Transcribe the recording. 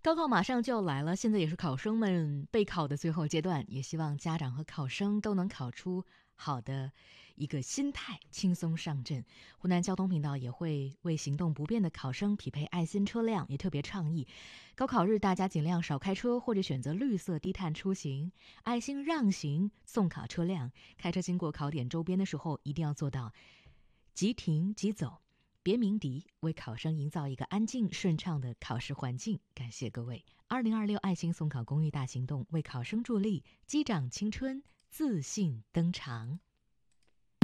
高考马上就要来了，现在也是考生们备考的最后阶段，也希望家长和考生都能考出好的一个心态，轻松上阵。湖南交通频道也会为行动不便的考生匹配爱心车辆，也特别倡议，高考日大家尽量少开车或者选择绿色低碳出行，爱心让行送考车辆。开车经过考点周边的时候，一定要做到即停即走，别鸣笛，为考生营造一个安静顺畅的考试环境。感谢各位！2026爱心送考公益大行动为考生助力，击掌青春，自信登场。